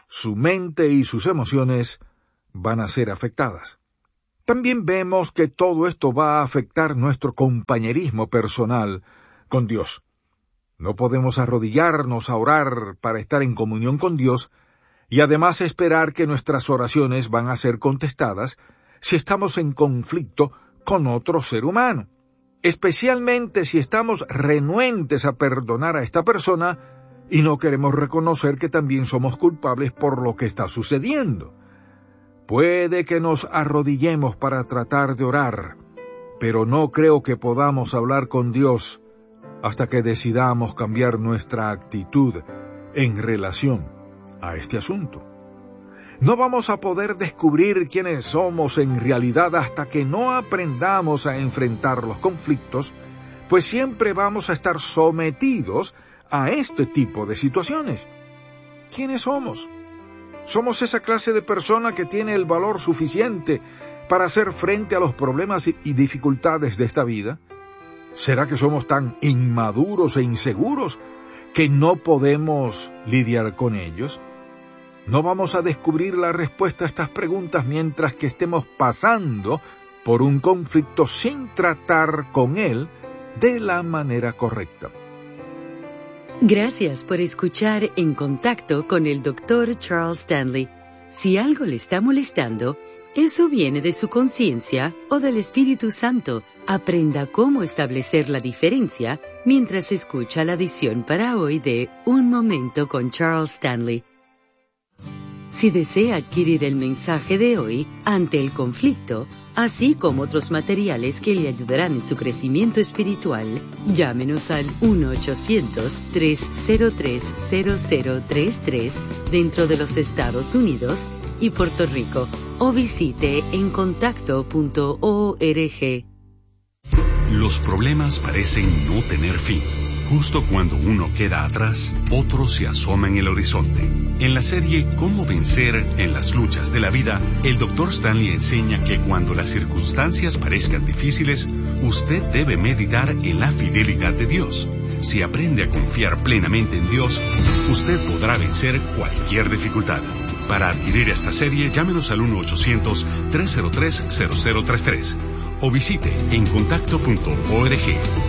su mente y sus emociones van a ser afectadas. También vemos que todo esto va a afectar nuestro compañerismo personal con Dios. No podemos arrodillarnos a orar para estar en comunión con Dios y además esperar que nuestras oraciones van a ser contestadas si estamos en conflicto con otro ser humano, especialmente si estamos renuentes a perdonar a esta persona y no queremos reconocer que también somos culpables por lo que está sucediendo. Puede que nos arrodillemos para tratar de orar, pero no creo que podamos hablar con Dios hasta que decidamos cambiar nuestra actitud en relación a este asunto. No vamos a poder descubrir quiénes somos en realidad hasta que no aprendamos a enfrentar los conflictos, pues siempre vamos a estar sometidos a este tipo de situaciones. ¿Quiénes somos? ¿Somos esa clase de persona que tiene el valor suficiente para hacer frente a los problemas y dificultades de esta vida? ¿Será que somos tan inmaduros e inseguros que no podemos lidiar con ellos? No vamos a descubrir la respuesta a estas preguntas mientras que estemos pasando por un conflicto sin tratar con él de la manera correcta. Gracias por escuchar En Contacto con el doctor Charles Stanley. Si algo le está molestando, eso viene de su conciencia o del Espíritu Santo. Aprenda cómo establecer la diferencia mientras escucha la edición para hoy de Un Momento con Charles Stanley. Si desea adquirir el mensaje de hoy, Ante el conflicto, así como otros materiales que le ayudarán en su crecimiento espiritual, llámenos al uno ochocientos, tres cero tres, cero cero tres tres dentro de los Estados Unidos y Puerto Rico, o visite en contacto punto org. Los problemas parecen no tener fin. Justo cuando uno queda atrás, otro se asoma en el horizonte. En la serie Cómo vencer en las luchas de la vida, el doctor Stanley enseña que cuando las circunstancias parezcan difíciles, usted debe meditar en la fidelidad de Dios. Si aprende a confiar plenamente en Dios, usted podrá vencer cualquier dificultad. Para adquirir esta serie, llámenos al uno ochocientos, tres cero tres, cero cero tres tres o visite en contacto punto org.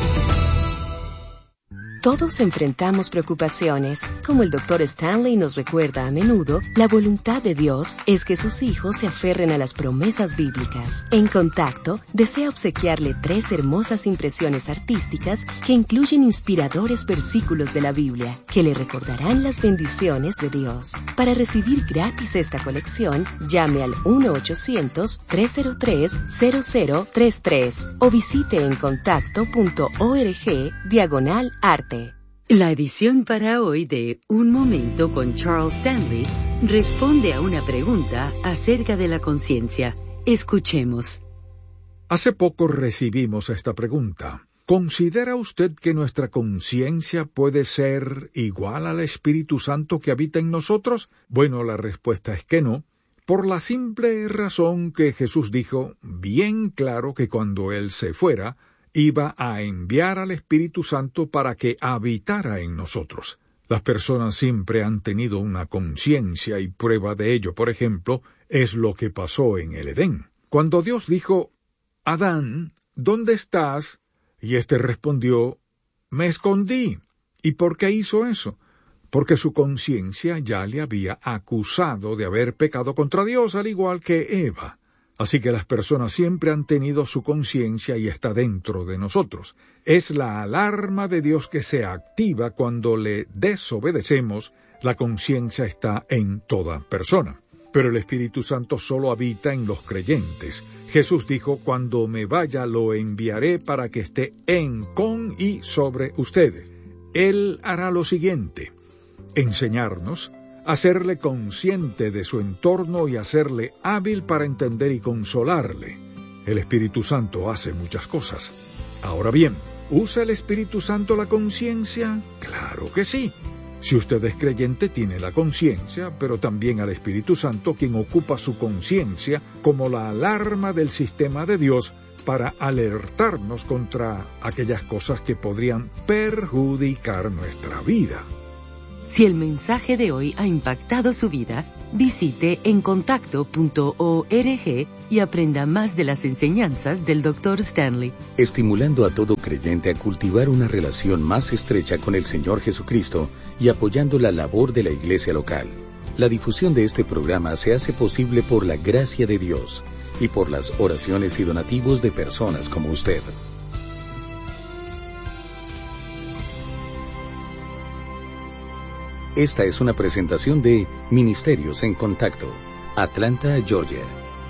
Todos enfrentamos preocupaciones. Como el doctor Stanley nos recuerda a menudo, la voluntad de Dios es que sus hijos se aferren a las promesas bíblicas. En Contacto, desea obsequiarle tres hermosas impresiones artísticas que incluyen inspiradores versículos de la Biblia, que le recordarán las bendiciones de Dios. Para recibir gratis esta colección, llame al uno ochocientos, tres cero tres, cero cero tres tres o visite en contacto punto org diagonal arte. La edición para hoy de Un Momento con Charles Stanley responde a una pregunta acerca de la conciencia. Escuchemos. Hace poco recibimos esta pregunta. ¿Considera usted que nuestra conciencia puede ser igual al Espíritu Santo que habita en nosotros? Bueno, la respuesta es que no, por la simple razón que Jesús dijo bien claro que cuando Él se fuera, iba a enviar al Espíritu Santo para que habitara en nosotros. Las personas siempre han tenido una conciencia y prueba de ello, por ejemplo, es lo que pasó en el Edén. Cuando Dios dijo, Adán, ¿dónde estás? Y éste respondió, me escondí. ¿Y por qué hizo eso? Porque su conciencia ya le había acusado de haber pecado contra Dios, al igual que Eva. Así que las personas siempre han tenido su conciencia y está dentro de nosotros. Es la alarma de Dios que se activa cuando le desobedecemos. La conciencia está en toda persona. Pero el Espíritu Santo solo habita en los creyentes. Jesús dijo, cuando me vaya lo enviaré para que esté en, con y sobre ustedes. Él hará lo siguiente, enseñarnos, hacerle consciente de su entorno y hacerle hábil para entender y consolarle. El Espíritu Santo hace muchas cosas. Ahora bien, ¿usa el Espíritu Santo la conciencia? Claro que sí. Si usted es creyente, tiene la conciencia, pero también al Espíritu Santo, quien ocupa su conciencia como la alarma del sistema de Dios para alertarnos contra aquellas cosas que podrían perjudicar nuestra vida. Si el mensaje de hoy ha impactado su vida, visite encontacto punto org y aprenda más de las enseñanzas del doctor Stanley. Estimulando a todo creyente a cultivar una relación más estrecha con el Señor Jesucristo y apoyando la labor de la iglesia local. La difusión de este programa se hace posible por la gracia de Dios y por las oraciones y donativos de personas como usted. Esta es una presentación de Ministerios en Contacto, Atlanta, Georgia.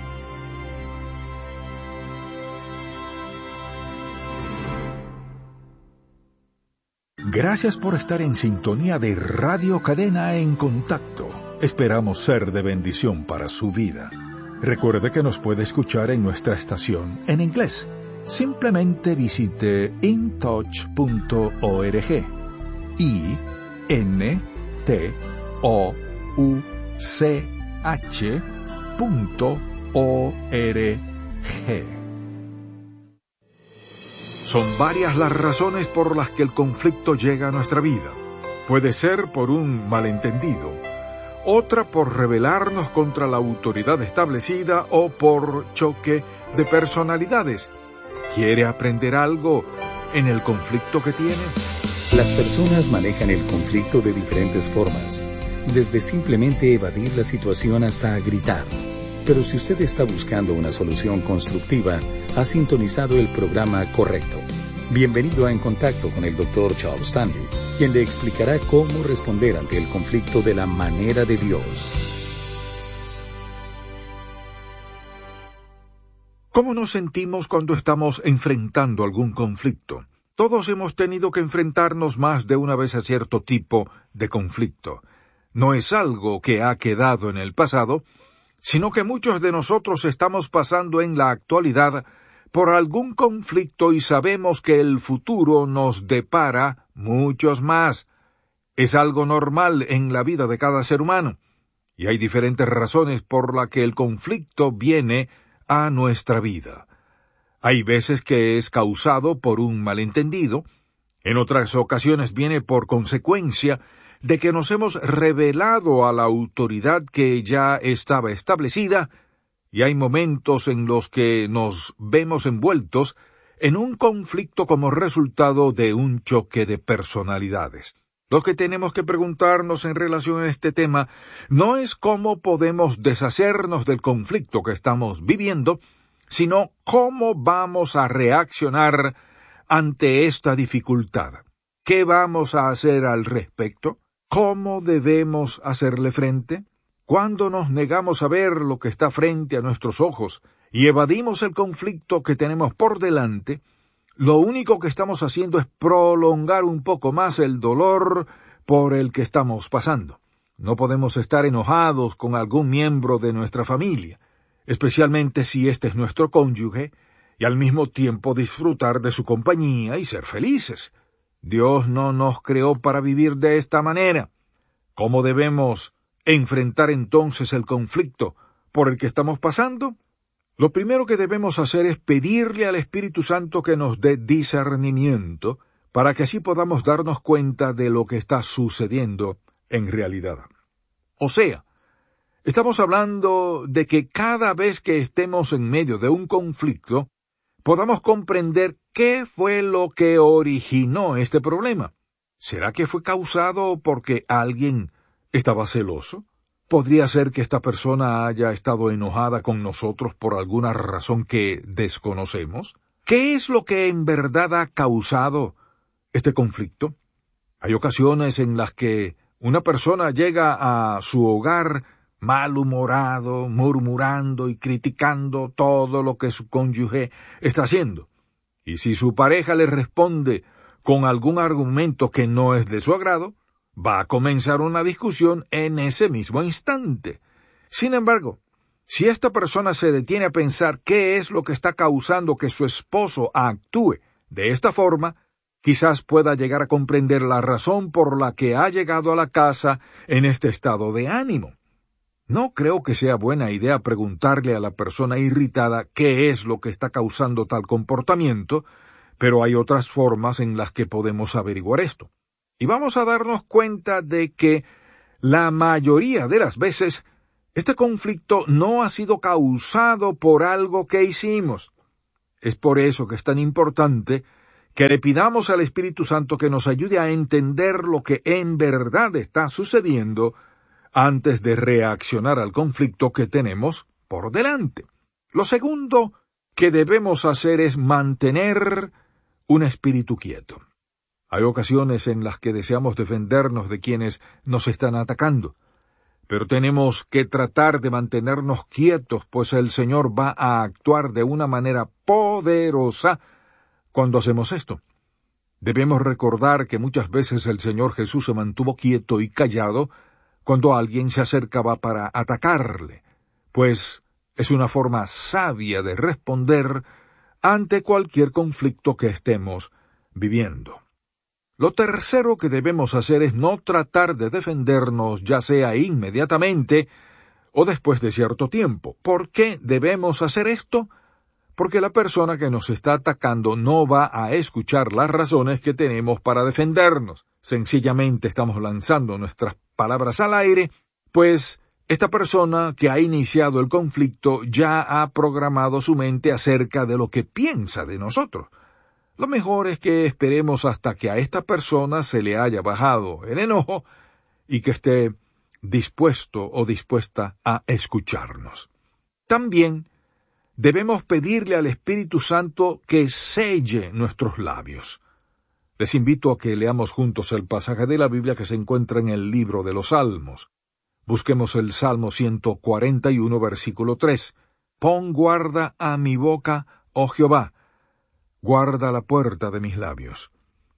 Gracias por estar en sintonía de Radio Cadena en Contacto. Esperamos ser de bendición para su vida. Recuerde que nos puede escuchar en nuestra estación en inglés. Simplemente visite in touch punto org. I N T O U C H punto O R G. Son varias las razones por las que el conflicto llega a nuestra vida. Puede ser por un malentendido, otra por rebelarnos contra la autoridad establecida o por choque de personalidades. ¿Quiere aprender algo en el conflicto que tiene? Las personas manejan el conflicto de diferentes formas, desde simplemente evadir la situación hasta gritar. Pero si usted está buscando una solución constructiva, ha sintonizado el programa correcto. Bienvenido a En Contacto con el doctor Charles Stanley, quien le explicará cómo responder ante el conflicto de la manera de Dios. ¿Cómo nos sentimos cuando estamos enfrentando algún conflicto? Todos hemos tenido que enfrentarnos más de una vez a cierto tipo de conflicto. No es algo que ha quedado en el pasado, sino que muchos de nosotros estamos pasando en la actualidad por algún conflicto y sabemos que el futuro nos depara muchos más. Es algo normal en la vida de cada ser humano, y hay diferentes razones por las que el conflicto viene a nuestra vida. Hay veces que es causado por un malentendido, en otras ocasiones viene por consecuencia de que nos hemos rebelado a la autoridad que ya estaba establecida, y hay momentos en los que nos vemos envueltos en un conflicto como resultado de un choque de personalidades. Lo que tenemos que preguntarnos en relación a este tema no es cómo podemos deshacernos del conflicto que estamos viviendo, sino cómo vamos a reaccionar ante esta dificultad. ¿Qué vamos a hacer al respecto? ¿Cómo debemos hacerle frente? Cuando nos negamos a ver lo que está frente a nuestros ojos y evadimos el conflicto que tenemos por delante, lo único que estamos haciendo es prolongar un poco más el dolor por el que estamos pasando. No podemos estar enojados con algún miembro de nuestra familia, especialmente si este es nuestro cónyuge, y al mismo tiempo disfrutar de su compañía y ser felices. Dios no nos creó para vivir de esta manera. ¿Cómo debemos enfrentar entonces el conflicto por el que estamos pasando? Lo primero que debemos hacer es pedirle al Espíritu Santo que nos dé discernimiento para que así podamos darnos cuenta de lo que está sucediendo en realidad. O sea, estamos hablando de que cada vez que estemos en medio de un conflicto, podamos comprender qué fue lo que originó este problema. ¿Será que fue causado porque alguien estaba celoso? ¿Podría ser que esta persona haya estado enojada con nosotros por alguna razón que desconocemos? ¿Qué es lo que en verdad ha causado este conflicto? Hay ocasiones en las que una persona llega a su hogar malhumorado, murmurando y criticando todo lo que su cónyuge está haciendo. Y si su pareja le responde con algún argumento que no es de su agrado, va a comenzar una discusión en ese mismo instante. Sin embargo, si esta persona se detiene a pensar qué es lo que está causando que su esposo actúe de esta forma, quizás pueda llegar a comprender la razón por la que ha llegado a la casa en este estado de ánimo. No creo que sea buena idea preguntarle a la persona irritada qué es lo que está causando tal comportamiento, pero hay otras formas en las que podemos averiguar esto. Y vamos a darnos cuenta de que la mayoría de las veces este conflicto no ha sido causado por algo que hicimos. Es por eso que es tan importante que le pidamos al Espíritu Santo que nos ayude a entender lo que en verdad está sucediendo antes de reaccionar al conflicto que tenemos por delante. Lo segundo que debemos hacer es mantener un espíritu quieto. Hay ocasiones en las que deseamos defendernos de quienes nos están atacando, pero tenemos que tratar de mantenernos quietos, pues el Señor va a actuar de una manera poderosa cuando hacemos esto. Debemos recordar que muchas veces el Señor Jesús se mantuvo quieto y callado cuando alguien se acercaba para atacarle, pues es una forma sabia de responder ante cualquier conflicto que estemos viviendo. Lo tercero que debemos hacer es no tratar de defendernos, ya sea inmediatamente o después de cierto tiempo. ¿Por qué debemos hacer esto? Porque la persona que nos está atacando no va a escuchar las razones que tenemos para defendernos. Sencillamente estamos lanzando nuestras palabras al aire, pues esta persona que ha iniciado el conflicto ya ha programado su mente acerca de lo que piensa de nosotros. Lo mejor es que esperemos hasta que a esta persona se le haya bajado el enojo y que esté dispuesto o dispuesta a escucharnos. También debemos pedirle al Espíritu Santo que selle nuestros labios. Les invito a que leamos juntos el pasaje de la Biblia que se encuentra en el libro de los Salmos. Busquemos el Salmo ciento cuarenta y uno, versículo tres. Pon guarda a mi boca, oh Jehová, guarda la puerta de mis labios.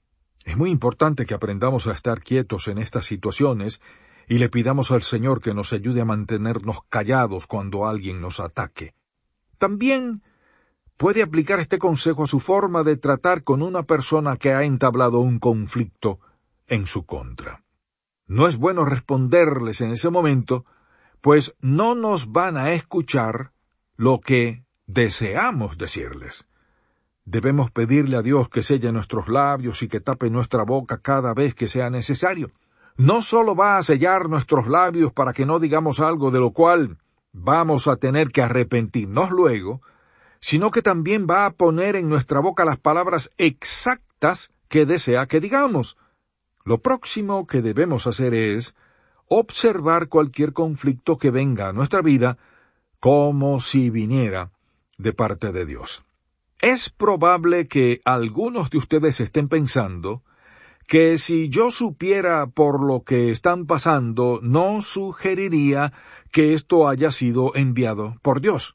Es muy importante que aprendamos a estar quietos en estas situaciones y le pidamos al Señor que nos ayude a mantenernos callados cuando alguien nos ataque. También puede aplicar este consejo a su forma de tratar con una persona que ha entablado un conflicto en su contra. No es bueno responderles en ese momento, pues no nos van a escuchar lo que deseamos decirles. Debemos pedirle a Dios que selle nuestros labios y que tape nuestra boca cada vez que sea necesario. No solo va a sellar nuestros labios para que no digamos algo de lo cual vamos a tener que arrepentirnos luego, sino que también va a poner en nuestra boca las palabras exactas que desea que digamos. Lo próximo que debemos hacer es observar cualquier conflicto que venga a nuestra vida como si viniera de parte de Dios. Es probable que algunos de ustedes estén pensando que si yo supiera por lo que están pasando, no sugeriría que esto haya sido enviado por Dios.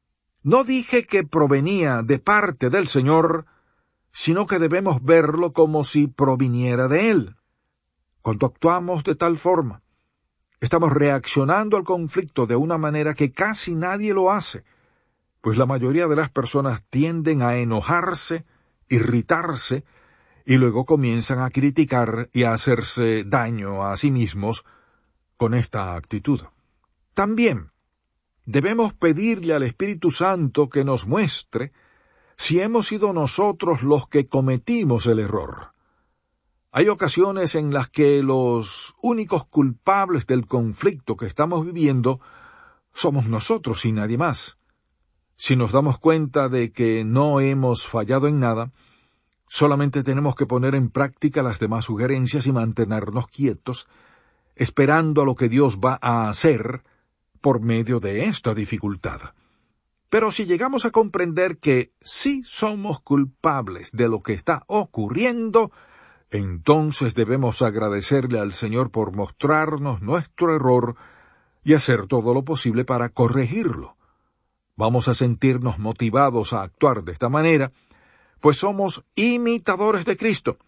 No dije que provenía de parte del Señor, sino que debemos verlo como si proviniera de Él. Cuando actuamos de tal forma, estamos reaccionando al conflicto de una manera que casi nadie lo hace, pues la mayoría de las personas tienden a enojarse, irritarse, y luego comienzan a criticar y a hacerse daño a sí mismos con esta actitud. También debemos pedirle al Espíritu Santo que nos muestre si hemos sido nosotros los que cometimos el error. Hay ocasiones en las que los únicos culpables del conflicto que estamos viviendo somos nosotros y nadie más. Si nos damos cuenta de que no hemos fallado en nada, solamente tenemos que poner en práctica las demás sugerencias y mantenernos quietos, esperando a lo que Dios va a hacer por medio de esta dificultad. Pero si llegamos a comprender que sí somos culpables de lo que está ocurriendo, entonces debemos agradecerle al Señor por mostrarnos nuestro error y hacer todo lo posible para corregirlo. Vamos a sentirnos motivados a actuar de esta manera, pues somos imitadores de Cristo,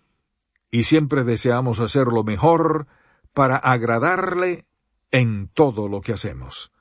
y siempre deseamos hacer lo mejor para agradarle en todo lo que hacemos.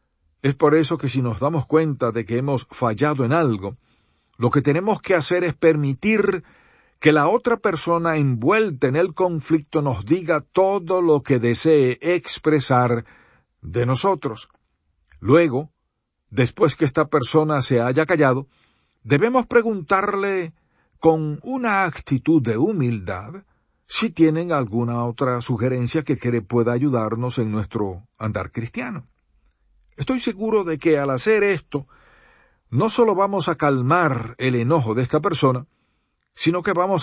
Es por eso que si nos damos cuenta de que hemos fallado en algo, lo que tenemos que hacer es permitir que la otra persona envuelta en el conflicto nos diga todo lo que desee expresar de nosotros. Luego, después que esta persona se haya callado, debemos preguntarle con una actitud de humildad si tienen alguna otra sugerencia que cree pueda ayudarnos en nuestro andar cristiano. Estoy seguro de que al hacer esto, no solo vamos a calmar el enojo de esta persona, sino que vamos